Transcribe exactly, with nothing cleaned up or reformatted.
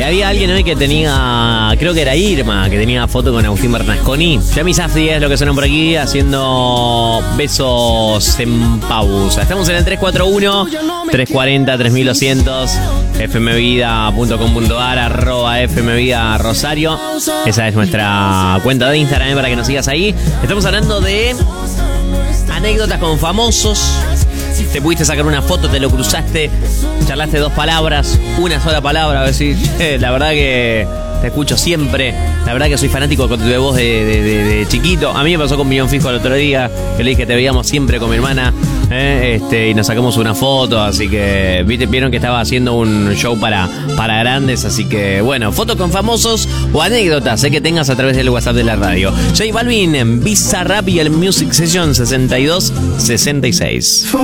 había alguien hoy que tenía, creo que era Irma, que tenía foto con Agustín Bernasconi. Yami Safdie es lo que suena por aquí, haciendo besos en pausa. Estamos en el tres cuatro uno, tres cuatro cero, tres mil doscientos, fmvida punto com punto ar, arroba fmvida Rosario. Esa es nuestra cuenta de Instagram para que nos sigas ahí. Estamos hablando de anécdotas con famosos. Te pudiste sacar una foto, te lo cruzaste, charlaste dos palabras, una sola palabra, a decir, eh, la verdad que te escucho siempre, la verdad que soy fanático de tu voz de, de, de, de chiquito. A mí me pasó con Millón Fijo el otro día, que le dije te veíamos siempre con mi hermana, eh, este, y nos sacamos una foto, así que ¿viste? Vieron que estaba haciendo un show para, para grandes, así que bueno, fotos con famosos o anécdotas eh, que tengas a través del WhatsApp de la radio. J Balvin, Bizarrap y el Music Session sesenta y dos sesenta y seis.